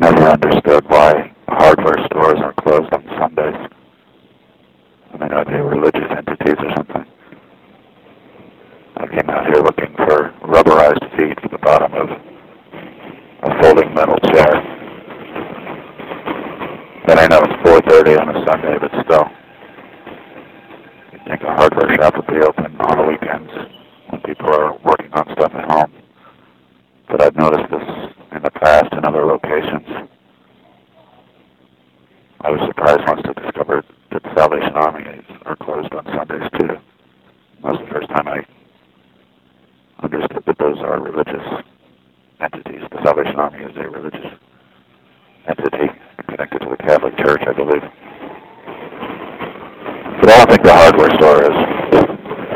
never understood why hardware stores are closed on Sundays. I mean, are they religious entities or something? I came out here looking for rubberized feet for the bottom of a folding metal chair. And I know it's 4:30 on a Sunday, but still. You'd think a hardware shop would be open on the weekends when people are working on stuff at home. But I've noticed this in the past in other locations. I was surprised once to discover that the Salvation Army are closed on Sundays too. That was the first time I understood that those are religious entities. The Salvation Army is a religious entity connected to the Catholic Church, I believe. But I don't think the hardware store is.